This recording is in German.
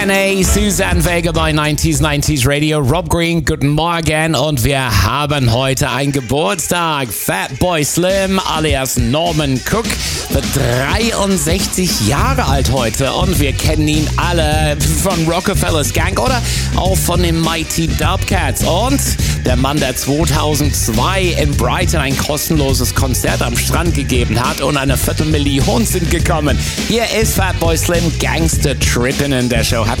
Hey, Suzanne Vega bei 90s Radio. Rob Green, guten Morgen und wir haben heute einen Geburtstag. Fatboy Slim alias Norman Cook wird 63 Jahre alt heute und wir kennen ihn alle von Rockefeller's Gang oder auch von den Mighty Dubcats. Und der Mann, der 2002 in Brighton ein kostenloses Konzert am Strand gegeben hat und 250.000 sind gekommen. Hier ist Fatboy Slim, Gangster Trippin' in der Show. Happy